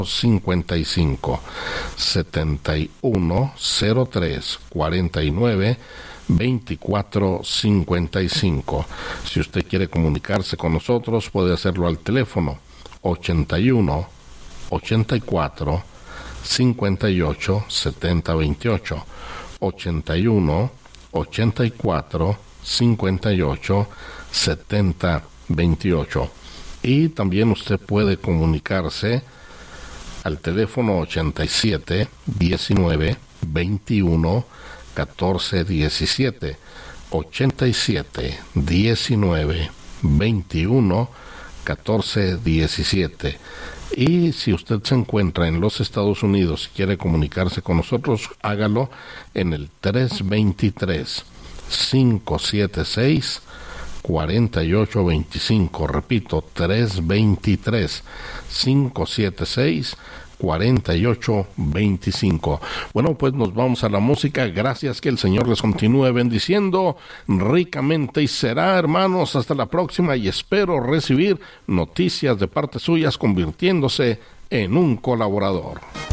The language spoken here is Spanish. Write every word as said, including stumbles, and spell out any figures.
cincuenta y cinco, setenta y uno cero tres cuarenta y nueve veinticuatro cincuenta y cinco. Si usted quiere comunicarse con nosotros, puede hacerlo al teléfono ochenta y uno, ochenta y cuatro, cincuenta y ocho, setenta veintiocho, ochenta y uno, ochenta y cuatro, cincuenta y ocho, setenta veintiocho. Y también usted puede comunicarse al teléfono ochenta y siete, diecinueve, veintiuno, catorce diecisiete, ochenta y siete, diecinueve, veintiuno, catorce diecisiete. Y si usted se encuentra en los Estados Unidos y quiere comunicarse con nosotros, hágalo en el tres dos tres, cinco siete seis, cuatro ocho dos cinco. Repito, tres dos tres, cinco siete seis, cuatro ocho dos cinco. Bueno, pues nos vamos a la música. Gracias, que el Señor les continúe bendiciendo ricamente, y será, hermanos, hasta la próxima, y espero recibir noticias de parte suyas convirtiéndose en un colaborador.